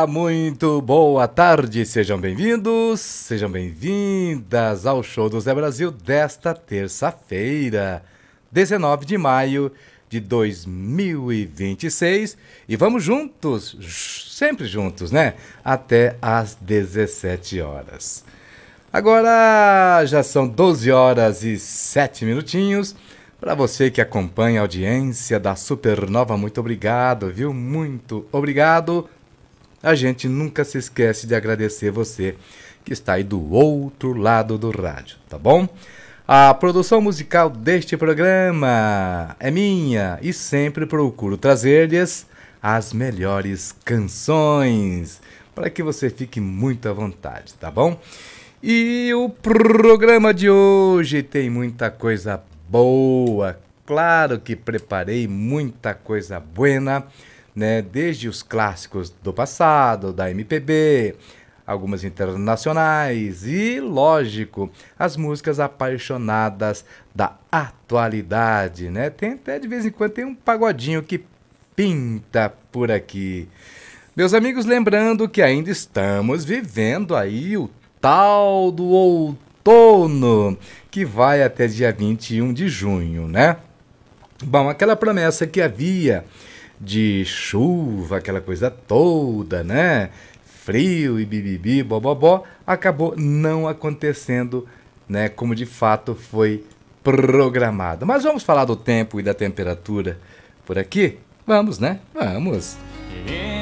Olá, muito boa tarde, sejam bem-vindos, sejam bem-vindas ao Show do Zé Brasil desta terça-feira, 19 de maio de 2026, e vamos juntos, sempre juntos, né? Até às 17 horas. Agora já são 12 horas e 7 minutinhos. Para você que acompanha a audiência da Supernova, muito obrigado, viu? Muito obrigado. A gente nunca se esquece de agradecer você que está aí do outro lado do rádio, tá bom? A produção musical deste programa é minha e sempre procuro trazer-lhes as melhores canções para que você fique muito à vontade, tá bom? E o programa de hoje tem muita coisa boa, claro que preparei muita coisa buena, né? Desde os clássicos do passado, da MPB, algumas internacionais e, lógico, as músicas apaixonadas da atualidade, né? Tem até de vez em quando tem um pagodinho que pinta por aqui. Meus amigos, lembrando que ainda estamos vivendo aí o tal do outono, que vai até dia 21 de junho, né? Bom, aquela promessa que havia de chuva, aquela coisa toda, né? Frio e bibibi, bobobó, acabou não acontecendo, né? Como de fato foi programado. Mas vamos falar do tempo e da temperatura por aqui? Vamos, né? Vamos!